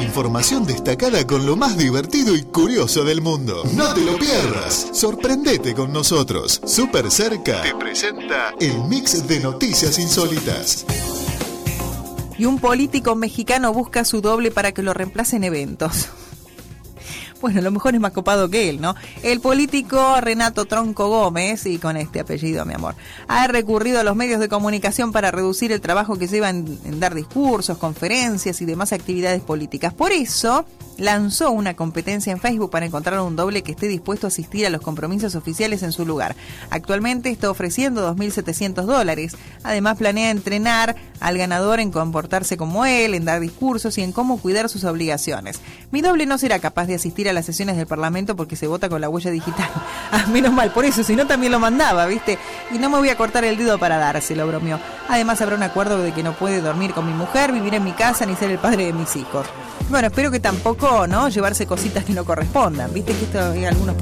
información destacada con lo más divertido y curioso del mundo. No te lo pierdas. Sorprendete con nosotros. Super Cerca te presenta el mix de noticias insólitas. Y un político mexicano busca a su doble para que lo reemplace en eventos. Bueno, a lo mejor es más copado que él, ¿no? El político Renato Tronco Gómez, y con este apellido, mi amor, ha recurrido a los medios de comunicación para reducir el trabajo que lleva en dar discursos, conferencias y demás actividades políticas. Por eso, lanzó una competencia en Facebook para encontrar un doble que esté dispuesto a asistir a los compromisos oficiales en su lugar. Actualmente está ofreciendo $2.700. Además, planea entrenar al ganador en comportarse como él, en dar discursos y en cómo cuidar sus obligaciones. Mi doble no será capaz de asistir a las sesiones del Parlamento porque se vota con la huella digital. Ah, menos mal, por eso, si no también lo mandaba, ¿viste? Y no me voy a cortar el dedo para dárselo, bromeó. Además, habrá un acuerdo de que no puede dormir con mi mujer, vivir en mi casa ni ser el padre de mis hijos. Bueno, espero que tampoco, ¿no?, llevarse cositas que no correspondan. ¿Viste que esto algunos